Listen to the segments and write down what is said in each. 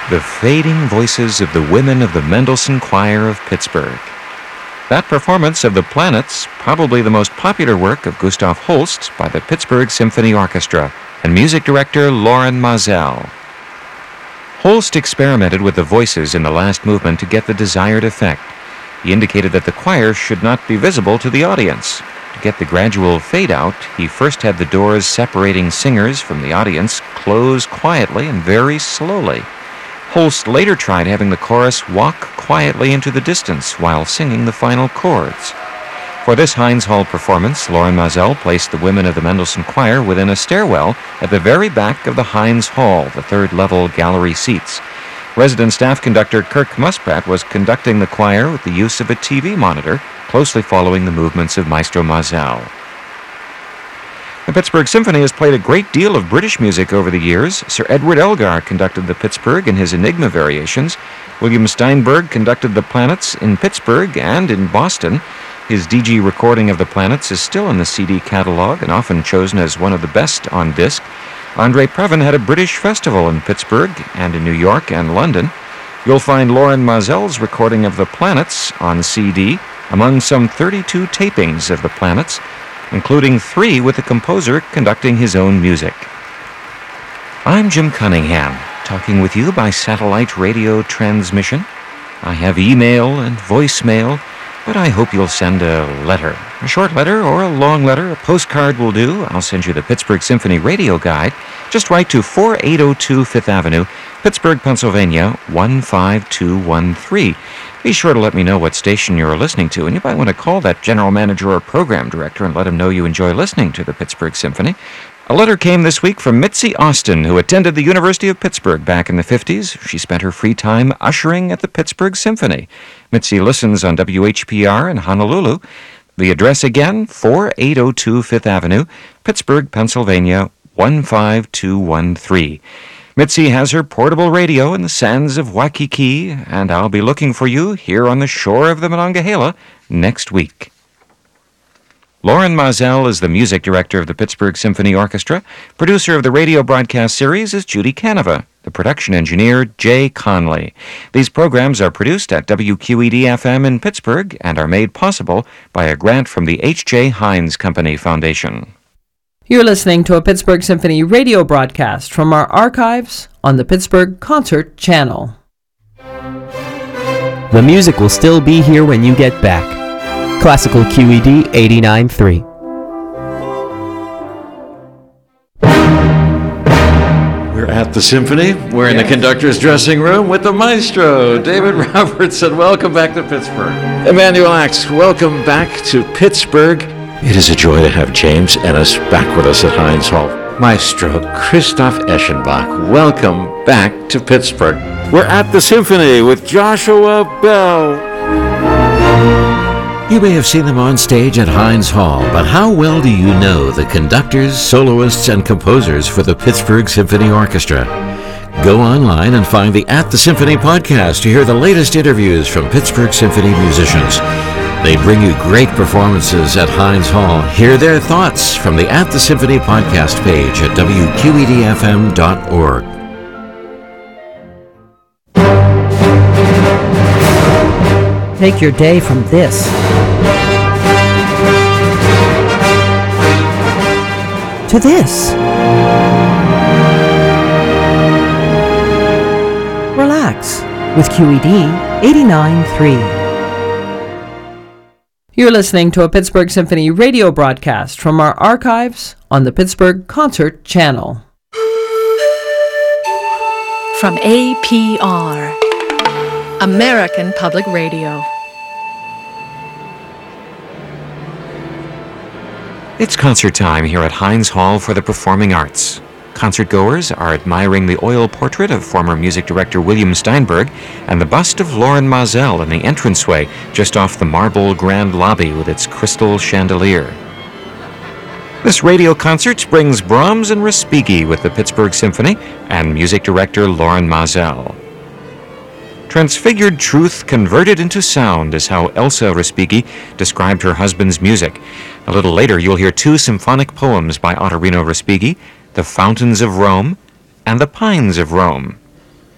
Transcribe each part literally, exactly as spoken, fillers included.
The Fading Voices of the Women of the Mendelssohn Choir of Pittsburgh. That performance of The Planets, probably the most popular work of Gustav Holst by the Pittsburgh Symphony Orchestra and music director Loren Maazel. Holst experimented with the voices in the last movement to get the desired effect. He indicated that the choir should not be visible to the audience. To get the gradual fade-out, he first had the doors separating singers from the audience close quietly and very slowly. Holst later tried having the chorus walk quietly into the distance while singing the final chords. For this Heinz Hall performance, Loren Maazel placed the women of the Mendelssohn Choir within a stairwell at the very back of the Heinz Hall, the third-level gallery seats. Resident staff conductor Kirk Musprat was conducting the choir with the use of a T V monitor, closely following the movements of Maestro Maazel. The Pittsburgh Symphony has played a great deal of British music over the years. Sir Edward Elgar conducted the Pittsburgh in his Enigma variations. William Steinberg conducted the Planets in Pittsburgh and in Boston. His D G recording of the Planets is still in the C D catalog and often chosen as one of the best on disc. Andre Previn had a British festival in Pittsburgh and in New York and London. You'll find Loren Maazel's recording of the Planets on C D among some thirty-two tapings of the Planets, including three with the composer conducting his own music. I'm Jim Cunningham, talking with you by satellite radio transmission. I have email and voicemail, but I hope you'll send a letter. A short letter or a long letter, a postcard will do. I'll send you the Pittsburgh Symphony Radio Guide. Just write to four eight oh two Fifth Avenue, Pittsburgh, Pennsylvania, one five two one three. Be sure to let me know what station you're listening to, and you might want to call that general manager or program director and let him know you enjoy listening to the Pittsburgh Symphony. A letter came this week from Mitzi Austin, who attended the University of Pittsburgh back in the fifties. She spent her free time ushering at the Pittsburgh Symphony. Mitzi listens on W H P R in Honolulu. The address again, four eight oh two Fifth Avenue, Pittsburgh, Pennsylvania, one five two one three. Mitzi has her portable radio in the sands of Waikiki, and I'll be looking for you here on the shore of the Monongahela next week. Loren Maazel is the music director of the Pittsburgh Symphony Orchestra. Producer of the radio broadcast series is Judy Canova. The production engineer, Jay Conley. These programs are produced at W Q E D F M in Pittsburgh and are made possible by a grant from the H J Heinz Company Foundation. You're listening to a Pittsburgh Symphony radio broadcast from our archives on the Pittsburgh Concert Channel. The music will still be here when you get back. Classical Q E D eighty-nine point three. We're at the Symphony. We're in yes. the conductor's dressing room with the maestro, David Robertson. Welcome back to Pittsburgh. Emanuel Axe, welcome back to Pittsburgh. It is a joy to have James Ennis back with us at Heinz Hall. Maestro Christoph Eschenbach, welcome back to Pittsburgh. We're at the Symphony with Joshua Bell. You may have seen them on stage at Heinz Hall, but how well do you know the conductors, soloists, and composers for the Pittsburgh Symphony Orchestra? Go online and find the At the Symphony podcast to hear the latest interviews from Pittsburgh Symphony musicians. They bring you great performances at Heinz Hall. Hear their thoughts from the At the Symphony podcast page at W Q E D F M dot org. Take your day from this. To this. Relax with Q E D eighty-nine point three. You're listening to a Pittsburgh Symphony radio broadcast from our archives on the Pittsburgh Concert Channel. From A P R, American Public Radio. It's concert time here at Heinz Hall for the Performing Arts. Concertgoers are admiring the oil portrait of former music director William Steinberg and the bust of Loren Maazel in the entranceway just off the marble grand lobby with its crystal chandelier. This radio concert brings Brahms and Respighi with the Pittsburgh Symphony and music director Loren Maazel. Transfigured truth converted into sound is how Elsa Respighi described her husband's music. A little later, you'll hear two symphonic poems by Ottorino Respighi, The Fountains of Rome and The Pines of Rome.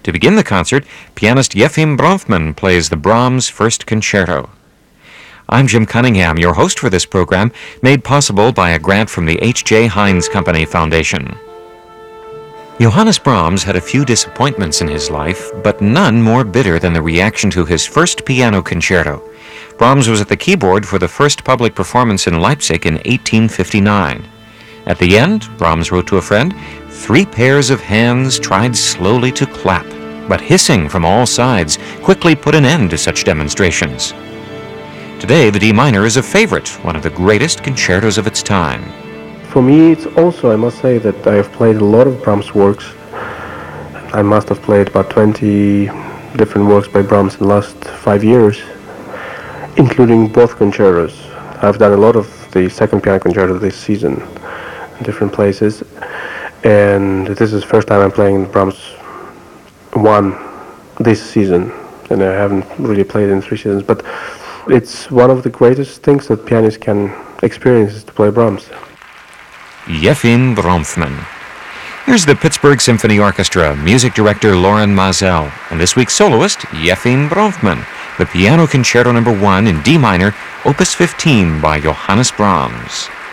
To begin the concert, pianist Yefim Bronfman plays the Brahms First Concerto. I'm Jim Cunningham, your host for this program, made possible by a grant from the H J. Heinz Company Foundation. Johannes Brahms had a few disappointments in his life, but none more bitter than the reaction to his first piano concerto. Brahms was at the keyboard for the first public performance in Leipzig in eighteen fifty-nine. At the end, Brahms wrote to a friend, "Three pairs of hands tried slowly to clap, but hissing from all sides quickly put an end to such demonstrations." Today, the D minor is a favorite, one of the greatest concertos of its time. For me, it's also, I must say, that I have played a lot of Brahms works. I must have played about twenty different works by Brahms in the last five years, including both concertos. I've done a lot of the second piano concerto this season in different places, and this is the first time I'm playing Brahms one this season, and I haven't really played in three seasons, but it's one of the greatest things that pianists can experience is to play Brahms. Yefim Bronfman. Here's the Pittsburgh Symphony Orchestra, music director Loren Maazel, and this week's soloist, Yefim Bronfman, the Piano Concerto Number one in D minor, Opus fifteen by Johannes Brahms.